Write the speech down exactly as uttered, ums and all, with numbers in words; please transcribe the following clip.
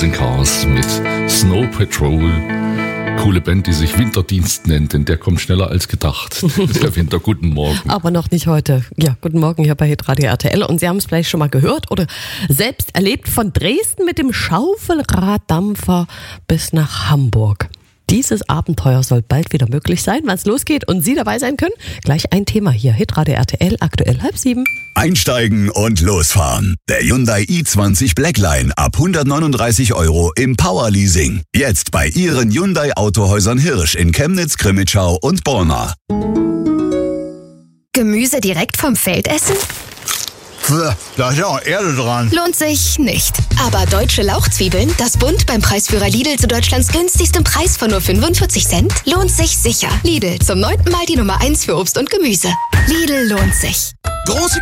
Freezing Cars mit Snow Patrol. Coole Band, die sich Winterdienst nennt, denn der kommt schneller als gedacht. Der Winter, guten Morgen. Aber noch nicht heute. Ja, guten Morgen hier bei Hitradio R T L. Und Sie haben es vielleicht schon mal gehört oder selbst erlebt, von Dresden mit dem Schaufelraddampfer bis nach Hamburg. Dieses Abenteuer soll bald wieder möglich sein, wann es losgeht und Sie dabei sein können. Gleich ein Thema hier, Hitradio R T L, aktuell halb sieben. Einsteigen und losfahren. Der Hyundai i zwanzig Blackline ab hundertneununddreißig Euro im Powerleasing. Jetzt bei Ihren Hyundai Autohäusern Hirsch in Chemnitz, Crimmitschau und Borna. Gemüse direkt vom Feld essen? Da ist ja auch Erde dran. Lohnt sich nicht. Aber deutsche Lauchzwiebeln, das Bund beim Preisführer Lidl zu Deutschlands günstigstem Preis von nur fünfundvierzig Cent, lohnt sich sicher. Lidl, zum neunten Mal die Nummer eins für Obst und Gemüse. Lidl lohnt sich. Große